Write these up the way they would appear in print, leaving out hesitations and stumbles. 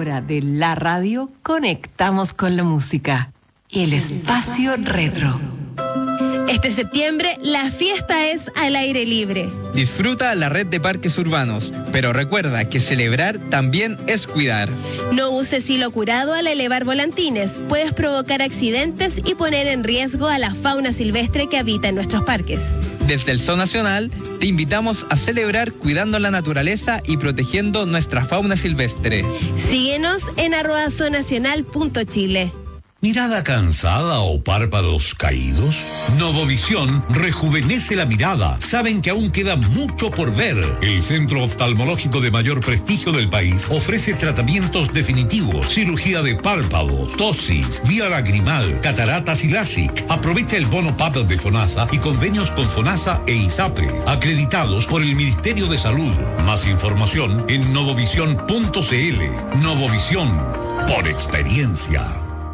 hora de la radio, conectamos con la música. El espacio retro. Este septiembre, la fiesta es al aire libre. Disfruta la red de parques urbanos, pero recuerda que celebrar también es cuidar. No uses hilo curado al elevar volantines. Puedes provocar accidentes y poner en riesgo a la fauna silvestre que habita en nuestros parques. Desde el Zoo Nacional, te invitamos a celebrar cuidando la naturaleza y protegiendo nuestra fauna silvestre. Síguenos en @zoonacional.chile. ¿Mirada cansada o párpados caídos? Novovisión rejuvenece la mirada. Saben que aún queda mucho por ver. El centro oftalmológico de mayor prestigio del país ofrece tratamientos definitivos, cirugía de párpados, tosis, vía lagrimal, cataratas y LASIK. Aprovecha el bono PAP de FONASA y convenios con FONASA e ISAPRE, acreditados por el Ministerio de Salud. Más información en novovisión.cl. Novovisión, por experiencia.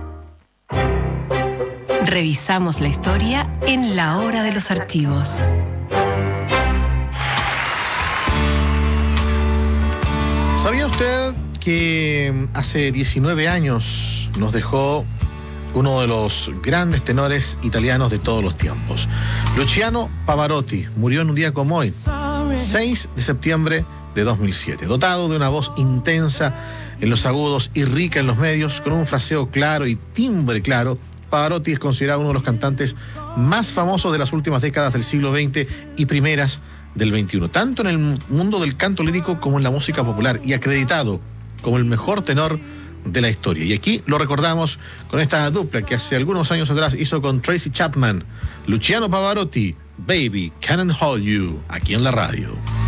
Revisamos la historia en la hora de los archivos. ¿Sabía usted que hace 19 años nos dejó uno de los grandes tenores italianos de todos los tiempos? Luciano Pavarotti murió en un día como hoy, 6 de septiembre de 2007. Dotado de una voz intensa en los agudos y rica en los medios, con un fraseo claro y timbre claro, Pavarotti es considerado uno de los cantantes más famosos de las últimas décadas del siglo XX y primeras del XXI, tanto en el mundo del canto lírico como en la música popular, y acreditado como el mejor tenor de la historia. Y aquí lo recordamos con esta dupla que hace algunos años atrás hizo con Tracy Chapman, Luciano Pavarotti, Baby, Can't Hold You, aquí en la radio.